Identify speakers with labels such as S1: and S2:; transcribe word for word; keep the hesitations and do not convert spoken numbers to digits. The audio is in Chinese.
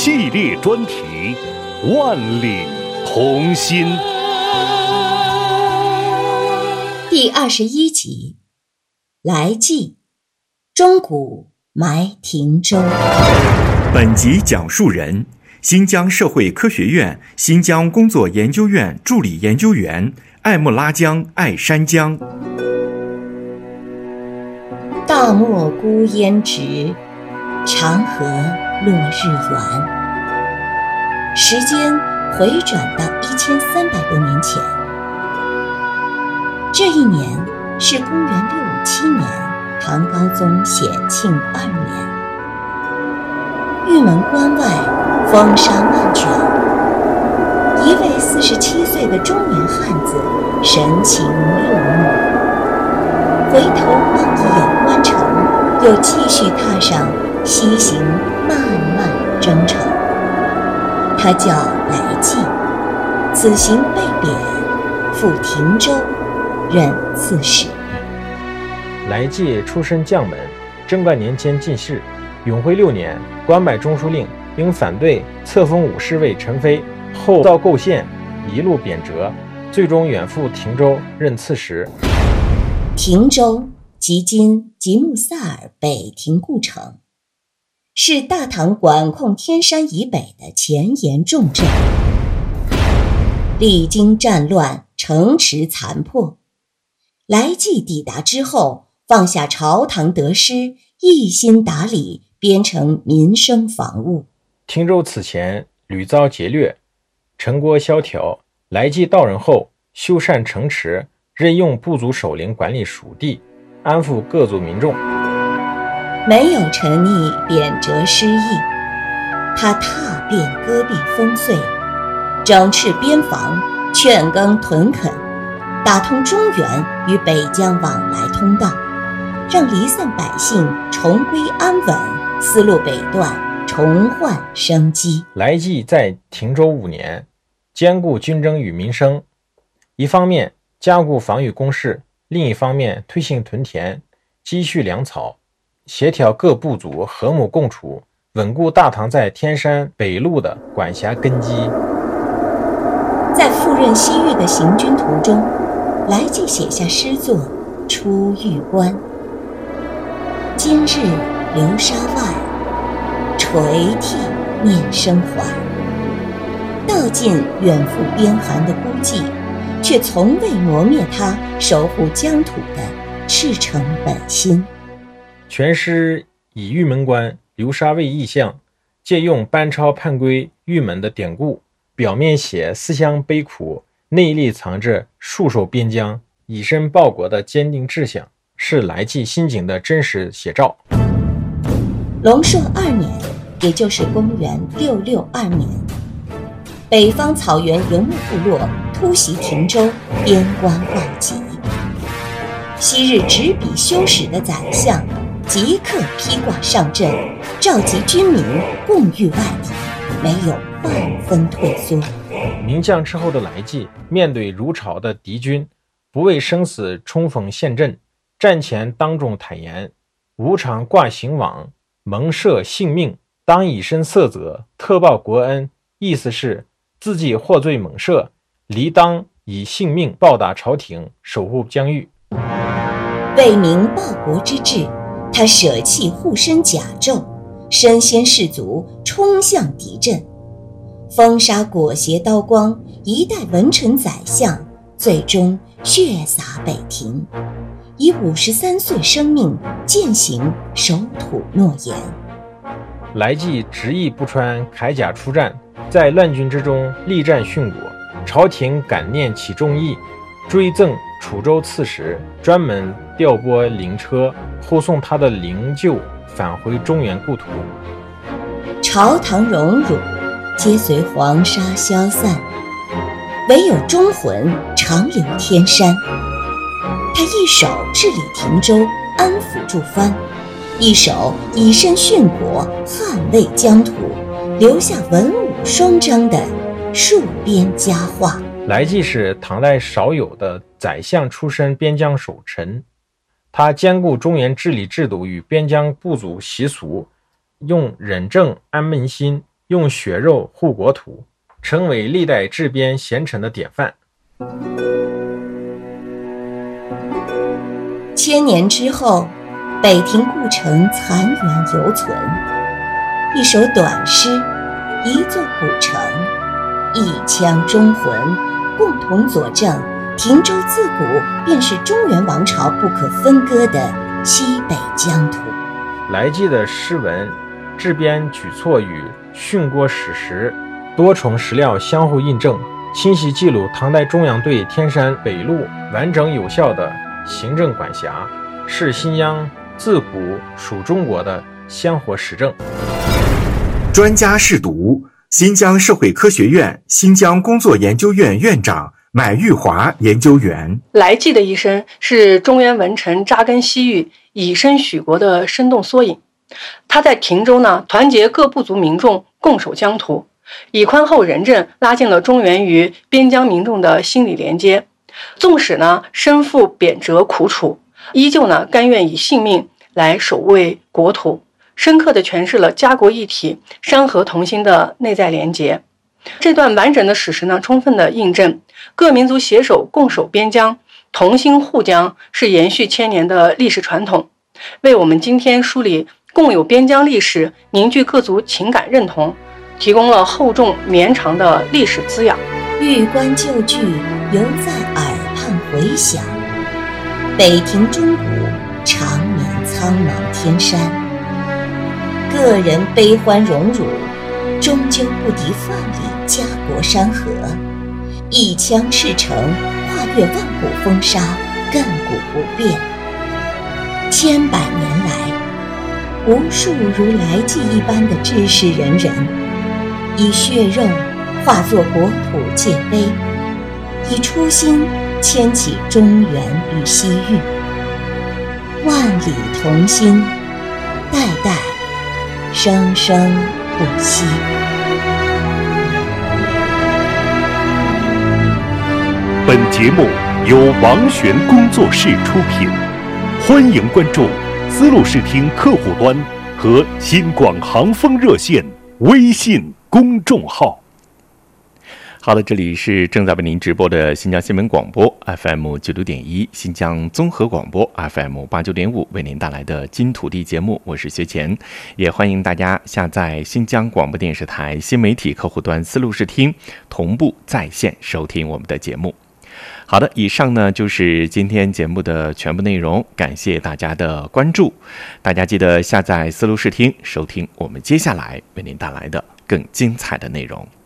S1: 系列专题《万里同心》
S2: 第二十一集，来记，钟鼓埋亭州。
S3: 本集讲述人：新疆社会科学院新疆工作研究院助理研究员艾木拉江艾山江。
S2: 大漠孤烟直，长河落日圆。时间回转到一千三百多年前，这一年是公元六五七年，唐高宗显庆二年。玉门关外风沙漫卷，一位四十七岁的中年汉子神情落寞，回头望一眼关城，又继续踏上西行漫漫征程。他叫来济，此行被贬赴亭州任刺史。
S4: 来济出身将门，贞观年间进士，永徽六年官拜中书令，因反对册封武士为陈妃，后遭构陷，一路贬谪，最终远赴亭州任刺史。
S2: 亭州即今吉木萨尔北亭故城，是大唐管控天山以北的前沿重镇。历经战乱，城池残破，来济抵达之后，放下朝堂得失，一心打理边城民生防务。
S4: 亭州此前屡遭劫掠，城郭萧条，来济到任后修缮城池，任用部族首领管理属地，安抚各族民众，
S2: 没有沉溺贬谪失意。他踏遍戈壁烽燧，整饬边防，劝耕屯垦，打通中原与北疆往来通道，让离散百姓重归安稳，丝路北断，重焕生机。
S4: 来济在亭州五年，兼顾军政与民生，一方面加固防御工事，另一方面推行屯田，积蓄粮草，协调各部族和睦共处，稳固大唐在天山北路的管辖根基。
S2: 在赴任西域的行军途中，来济写下诗作《出玉关》：今日流沙外，垂涕面生还。道尽远赴边寒的孤寂，却从未磨灭他守护疆土的赤诚本心。
S4: 全诗以玉门关、流沙为意象，借用班超叛归玉门的典故，表面写思乡悲苦，内里藏着戍守边疆、以身报国的坚定志向，是来济心境的真实写照。
S2: 隆朔二年，也就是公元六六二年，北方草原游牧部落突袭亭州，边关告急。昔日执笔修史的宰相即刻披挂上阵，召集军民共御外敌，没有半分退缩。
S4: 名将之后的来济，面对如潮的敌军，不畏生死冲锋陷阵，战前当众坦言：无偿挂行网，蒙赦性命，当以身色泽，特报国恩。意思是自己获罪蒙赦，理当以性命报答朝廷，守护疆域。
S2: 为民报国之志，他舍弃护身甲胄，身先士卒，冲向敌阵。风沙裹挟刀光，一代文臣宰相，最终血洒北庭，以五十三岁生命践行守土诺言。
S4: 来济执意不穿铠甲出战，在乱军之中力战殉国，朝廷感念其忠义，追赠楚州刺史，专门调拨灵车护送他的灵柩返回中原故土。
S2: 朝堂荣辱，皆随黄沙消散，唯有忠魂长留天山。他一手治理亭州，安抚诸藩，一手以身殉国，捍卫疆土，留下文武双章的戍边佳话。
S4: 来济是唐代少有的宰相出身边疆守臣，他兼顾中原治理制度与边疆部族习俗，用忍政安民心， 用血肉护国土，成为历代治边贤臣的典范。
S2: 千年之后，北庭故城残垣犹存，一首短诗，一座古城，一腔忠魂，共同佐证平州自古便是中原王朝不可分割的西北疆土。
S4: 来记的诗文、治边举措与殉国史实多重史料相互印证，清晰记录唐代中央对天山北路完整有效的行政管辖，是新疆自古属中国的香火实证。
S3: 专家试读，新疆社会科学院新疆工作研究院院长买玉华研究员。
S5: 来济的一生是中原文臣扎根西域、以身许国的生动缩影。他在亭州呢，团结各部族民众共守疆土，以宽厚仁政拉近了中原与边疆民众的心理连接。纵使呢身负贬谪苦楚，依旧呢甘愿以性命来守卫国土，深刻地诠释了家国一体、山河同心的内在连结。这段完整的史实呢，充分地印证各民族携手共守边疆、同心护疆是延续千年的历史传统，为我们今天梳理共有边疆历史、凝聚各族情感认同，提供了厚重绵长的历史滋养。
S2: 玉关旧句犹在耳畔回响，北庭钟鼓长眠苍茫天山。个人悲欢荣辱，终究不敌万里家国山河。一腔赤诚，跨越万古风沙，亘古不变。千百年来，无数如来记一般的志士仁人，以血肉化作国土界碑，以初心牵起中原与西域。万里同心，代代生生不息。
S1: 本节目由王璇工作室出品，欢迎关注丝路视听客户端和新广航风热线微信公众号。好的，这里是正在为您直播的新疆新闻广播 F M 九六点一，新疆综合广播 F M 八九点五，为您带来的金土地节目，我是薛乾，也欢迎大家下载新疆广播电视台新媒体客户端丝路视听，同步在线收听我们的节目。好的，以上呢就是今天节目的全部内容，感谢大家的关注，大家记得下载丝路视听，收听我们接下来为您带来的更精彩的内容。